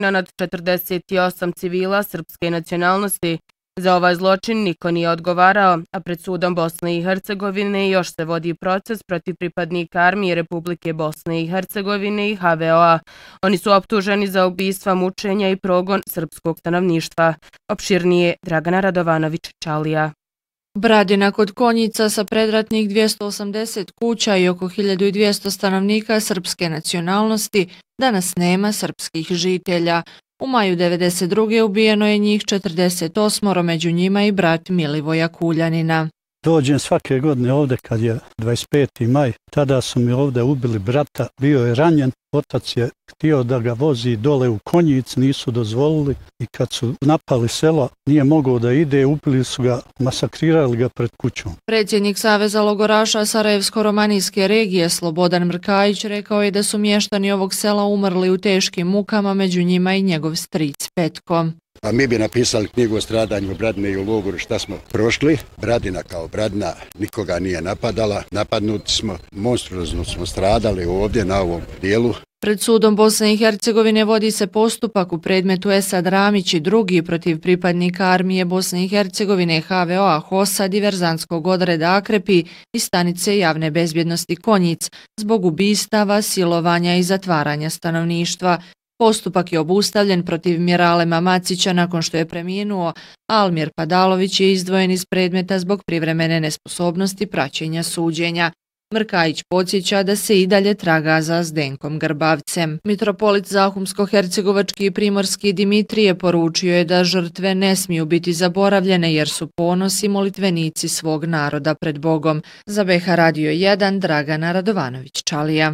nad 48 civila srpske nacionalnosti. Za ovaj zločin niko nije odgovarao, a pred sudom Bosne i Hercegovine još se vodi proces protiv pripadnika Armije Republike Bosne i Hercegovine i HVO-a. Oni su optuženi za ubistva, mučenja i progon srpskog stanovništva. Opširnije Dragana Radovanović-Čalija. Bradina kod Konjica sa predratnih 280 kuća i oko 1200 stanovnika srpske nacionalnosti danas nema srpskih žitelja. U maju 1992. ubijeno je njih 48, među njima i brat Milivoja Kuljanina. Dođem svake godine ovdje kad je 25. maj, tada su mi ovdje ubili brata, bio je ranjen, otac je htio da ga vozi dole u Konjic, nisu dozvolili i kad su napali selo nije mogao da ide, ubili su ga, masakrirali ga pred kućom. Predsjednik Saveza logoraša Sarajevsko-romanijske regije Slobodan Mrkajić rekao je da su mještani ovog sela umrli u teškim mukama, među njima i njegov stric Petko. A mi bi napisali knjigu o stradanju Bradine i u logoru šta smo prošli. Bradina kao Bradina nikoga nije napadala, napadnuti smo, monstruozno smo stradali ovdje na ovom dijelu. Pred sudom Bosne i Hercegovine vodi se postupak u predmetu Esad Ramić i drugi protiv pripadnika Armije Bosne i Hercegovine HVO-a HOS-a diverzantskog odreda Akrepi i stanice javne bezbjednosti Konjic zbog ubistava, silovanja i zatvaranja stanovništva. Postupak je obustavljen protiv Miralema Macića nakon što je preminuo, a Almir Padalović je izdvojen iz predmeta zbog privremene nesposobnosti praćenja suđenja. Mrkajić podsjeća da se i dalje traga za Zdenkom Grbavcem. Mitropolit Zahumsko-hercegovački i primorski Dimitrije poručio je da žrtve ne smiju biti zaboravljene jer su ponos i molitvenici svog naroda pred Bogom. Za BH Radio 1 Dragana Radovanović-Čalija.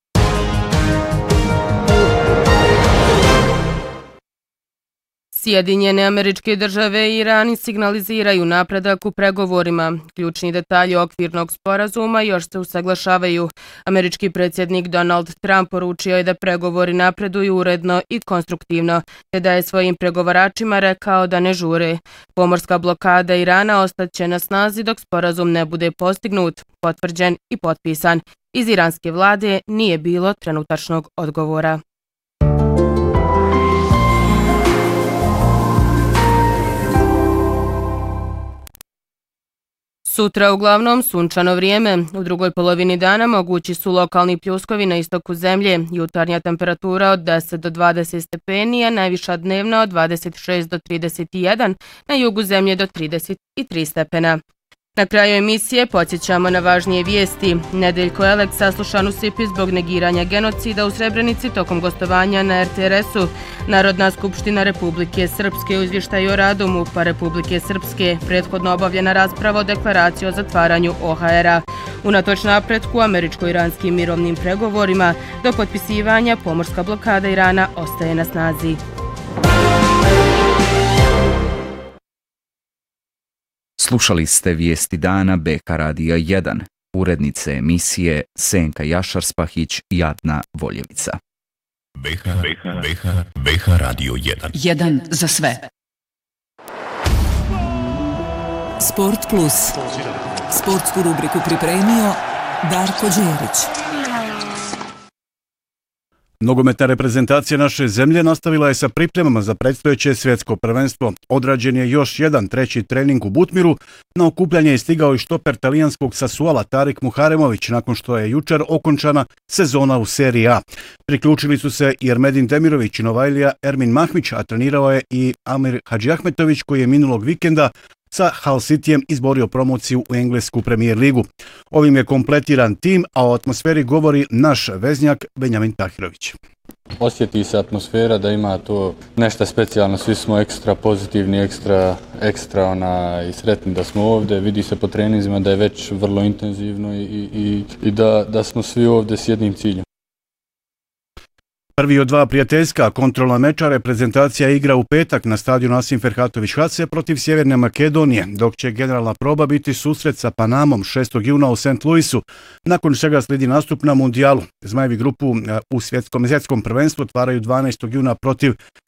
Sjedinjene Američke Države i Iran signaliziraju napredak u pregovorima. Ključni detalji okvirnog sporazuma još se usaglašavaju. Američki predsjednik Donald Trump poručio je da pregovori napreduju uredno i konstruktivno, te da je svojim pregovaračima rekao da ne žure. Pomorska blokada Irana ostaće na snazi dok sporazum ne bude postignut, potvrđen i potpisan. Iz iranske vlade nije bilo trenutačnog odgovora. Sutra uglavnom sunčano vrijeme. U drugoj polovini dana mogući su lokalni pljuskovi na istoku zemlje. Jutarnja temperatura od 10 do 20 stepeni, a najviša dnevna od 26 do 31, na jugu zemlje do 33 stepena. Na kraju emisije podsjećamo na važnije vijesti. Nedeljko Elek saslušan u Sipi zbog negiranja genocida u Srebrenici tokom gostovanja na RTRS-u. Narodna skupština Republike Srpske u izvještaju o radu MUP-a Republike Srpske. Prethodno obavljena rasprava o deklaraciji o zatvaranju OHR-a. Unatoč napretku američko-iranskim mirovnim pregovorima, do potpisivanja pomorska blokada Irana ostaje na snazi. Slušali ste vijesti dana BH Radija 1, urednice emisije Senka Jašar-Spahić i Adna Voljevica. BH Radio 1. 1 za sve. Sport Plus. Sportsku rubriku pripremio Darko Đerić. Nogometna reprezentacija naše zemlje nastavila je sa pripremama za predstojeće svjetsko prvenstvo. Odrađen je još jedan treći trening u Butmiru. Na okupljanje je stigao i štoper talijanskog Sassuola Tarik Muharemović nakon što je jučer okončana sezona u seriji A. Priključili su se i Ermedin Demirović i Novajlija Ermin Mahmić, a trenirao je i Amir Hadžiahmetović koji je minulog vikenda sa Hull Cityjem izborio promociju u englesku Premier ligu. Ovim je kompletiran tim, a o atmosferi govori naš veznjak Benjamin Tahirović. Osjeti se atmosfera da ima to nešto specijalno, svi smo ekstra pozitivni, ekstra i sretni da smo ovdje. Vidi se po treninzima da je već vrlo intenzivno i da smo svi ovdje s jednim ciljem. Prvi od dva prijateljska kontrolna meča reprezentacija igra u petak na stadionu Asim Ferhatović Hace protiv Sjeverne Makedonije, dok će generalna proba biti susret sa Panamom 6. juna u St. Louisu, nakon čega slijedi nastup na mundijalu. Zmajevi grupu u svjetskom prvenstvu otvaraju 12. juna protiv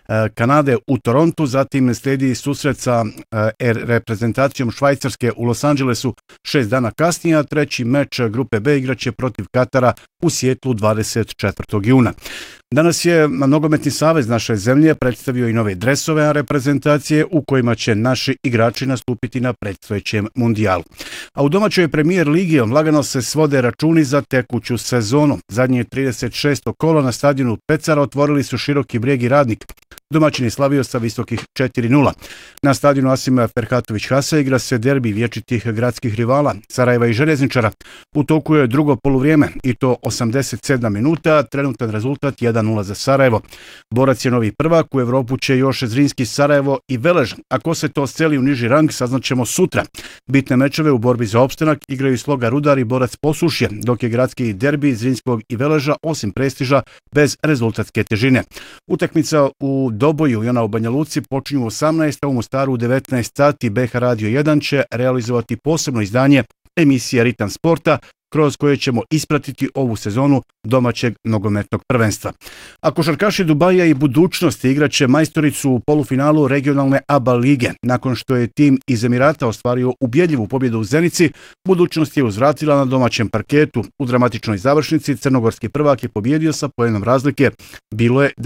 Kanade u Torontu, zatim slijedi susret sa reprezentacijom Švajcarske u Los Angelesu 6 dana kasnije, a treći meč grupe B igraće protiv Katara u Sijetlu 24. juna. Danas je Nogometni savez naše zemlje predstavio i nove dresove reprezentacije u kojima će naši igrači nastupiti na predstojećem mundijalu. A u domaćoj premijer ligi lagano se svode računi za tekuću sezonu. Zadnje 36. kolo na stadionu Pecara otvorili su Široki Brijeg i Radnik. Domaćin je slavio sa visokih 4-0. Na stadionu Asima Ferhatović-Hasa igra se derbi vječitih gradskih rivala Sarajeva i Željezničara. U toku je drugo poluvrijeme i to 87 minuta, trenutan rezultat 1-0 za Sarajevo. Borac je novi prvak, u Evropu će još Zrinski, Sarajevo i Velež. Ako se to seli u niži rang, saznaćemo sutra. Bitne mečeve u borbi za opstanak igraju Sloga Rudar i Borac Posušje, dok je gradski derbi Zrinskog i Veleža osim prestiža bez rezultatske težine. Utakmica u Doboju i ona u Banja Luci počinju u 18, a u Mostaru u 19 sati. BH Radio 1 će realizovati posebno izdanje emisije Ritam sporta, kroz koje ćemo ispratiti ovu sezonu domaćeg nogometnog prvenstva. A košarkaši Dubaja i Budućnosti igraće majstoricu u polufinalu regionalne ABA lige. Nakon što je tim iz Emirata ostvario ubjedljivu pobjedu u Zenici, Budućnost je uzvratila na domaćem parketu. U dramatičnoj završnici crnogorski prvak je pobjedio sa pojenom razlike. Bilo je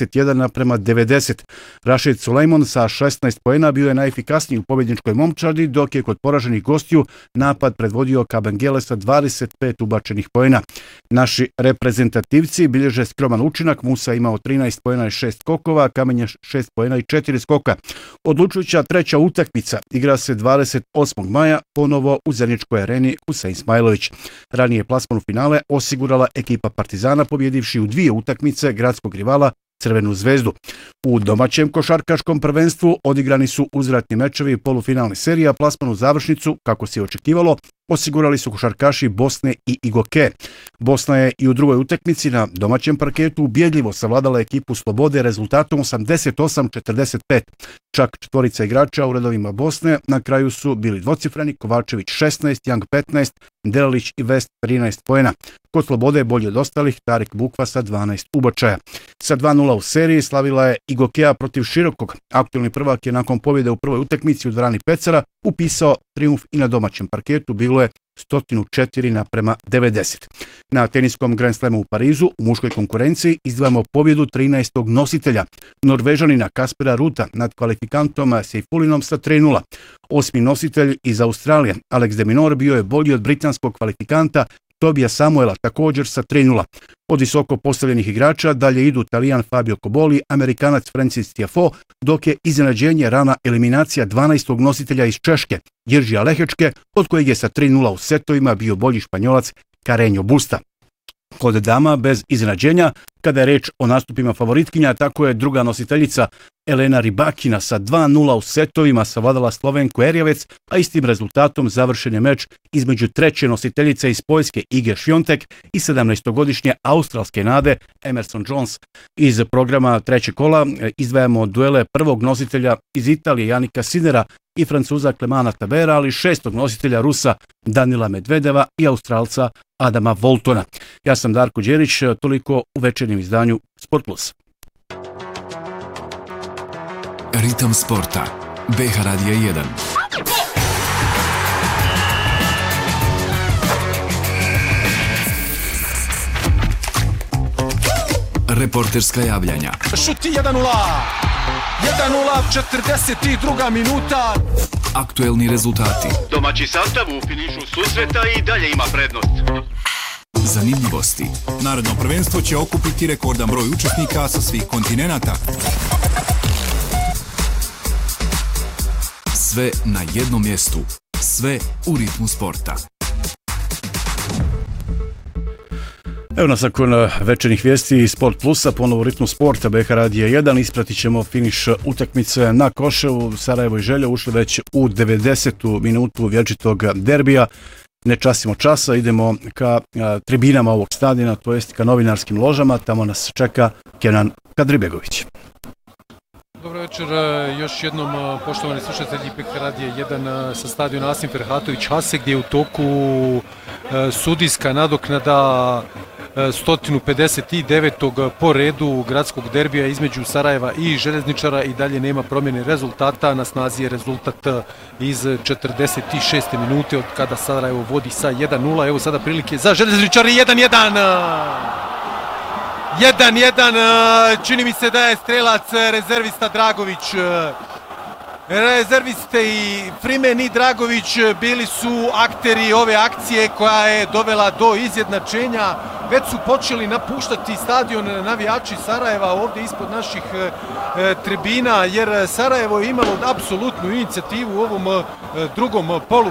91:90. Rašid Sulejmon sa 16 poena bio je najefikasniji u pobjedničkoj momčadi, dok je kod poraženih gostiju napad predvodio Kabengele sa 25 ubačenih poena. Naši reprezentativci bilježe skroman učinak. Musa imao 13 poena i 6 skokova, Kamenješ 6 poena i 4 skoka. Odlučujuća treća utakmica igra se 28. maja ponovo u Zeničkoj areni Husein Smajlović. Ranije plasman u finale osigurala ekipa Partizana pobjedivši u 2 utakmice gradskog rivala Crvenu zvezdu. U domaćem košarkaškom prvenstvu odigrani su uzvratni mečevi polufinalne serije, a plasman u završnicu, kako se očekivalo, osigurali su košarkaši Bosne i Igoke. Bosna je i u drugoj utakmici na domaćem parketu ubjedljivo savladala ekipu Slobode rezultatom 88-45. Čak četvorica igrača u redovima Bosne na kraju su bili dvocifreni, Kovačević 16, Young 15, Delalić i Vest 13 poena. Kod Slobode je bolji od ostalih Tarik Bukva sa 12 ubačaja. Sa 2-0 u seriji slavila je Igokea protiv Širokog. Aktualni prvak je nakon pobjede u prvoj utakmici u dvorani Pecara upisao trijumf i na domaćem parketu, bilo je 104:90. Na teniskom Grand Slamu u Parizu u muškoj konkurenciji izdvajamo pobjedu 13. nositelja, Norvežanina Kaspera Ruta nad kvalifikantom Seifulinom sa 3-0. Osmi nositelj iz Australije, Alex de Minaur, bio je bolji od britanskog kvalifikanta Tobija Samuela, također sa 3-0. Od visoko postavljenih igrača dalje idu Talijan Fabio Koboli, Amerikanac Francis Tiafoe, dok je iznenađenje rana eliminacija 12. nositelja iz Češke, Jiržija Lehečke, od kojeg je sa 3-0 u setovima bio bolji Španjolac Carreño Busta. Kod dama bez iznenađenja, kada je reč o nastupima favoritkinja, tako je druga nositeljica Elena Rybakina sa 2-0 u setovima savladala Slovenku Erjavec, a istim rezultatom završen je meč između treće nositeljice iz Poljske Ige Šviontek i 17-godišnje australske nade Emerson Jones. Iz programa trećeg kola izdvajamo duele prvog nositelja iz Italije Janika Sinera i Francuza Clemana Tabera, ali šestog nositelja Rusa Danila Medvedeva i Australca Adama Voltona. Ja sam Darko Đerić, toliko u večernjem izdanju Sport Plus. Ritam sporta. BH Radio 1. Reporterska javljanja. Šuti 1-0. 1-0, 42. minuta. Aktuelni rezultati. Domaći sastav u finišu susreta i dalje ima prednost. Zanimljivosti. Narodno prvenstvo će okupiti rekordan broj učesnika sa svih kontinenata. Sve na jednom mjestu. Sve u ritmu sporta. Evo nas nakon večernjih vijesti iz Sport Plusa, ponovo u ritmu sporta BH Radio 1. Ispratit ćemo finiš utakmice na Koševu. Sarajevo i Želja ušli već u 90. minutu vječitog derbija. Ne časimo časa, idemo ka tribinama ovog stadiona, to jest ka novinarskim ložama. Tamo nas čeka Kenan Kadribegović. Dobro večer, još jednom poštovani slušatelji BH Radio 1 sa stadiona Asim Ferhatović Hase, gdje je u toku sudijska nadoknada 159. po redu gradskog derbija između Sarajeva i Željezničara i dalje nema promjene rezultata. Na snazi je rezultat iz 46. minute od kada Sarajevo vodi sa 1-0. Evo sada prilike za Željezničar 1-1. 1-1, čini mi se da je strelac rezervista Dragović. Rezerviste i Frimen i Dragović bili su akteri ove akcije koja je dovela do izjednačenja. Već su počeli napuštati stadion navijači Sarajeva ovdje ispod naših tribina, jer Sarajevo je imalo apsolutnu inicijativu u ovom drugom polu